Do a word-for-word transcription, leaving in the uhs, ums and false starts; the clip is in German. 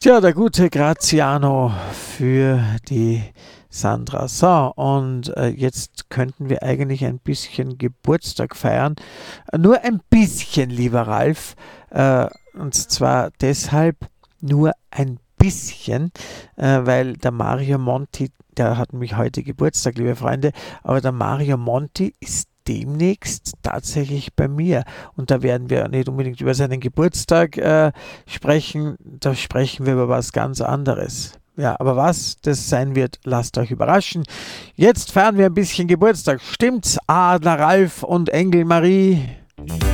Tja, der gute Graziano für die Sandra. So, und äh, jetzt könnten wir eigentlich ein bisschen Geburtstag feiern. Äh, nur ein bisschen, lieber Ralf. Äh, und zwar deshalb nur ein bisschen, äh, weil der Mario Monti, der hat nämlich heute Geburtstag, liebe Freunde, aber der Mario Monti ist demnächst tatsächlich bei mir. Und da werden wir nicht unbedingt über seinen Geburtstag äh, sprechen, da sprechen wir über was ganz anderes. Ja, aber was das sein wird, lasst euch überraschen. Jetzt feiern wir ein bisschen Geburtstag. Stimmt's, Adler Ralf und Engel Marie?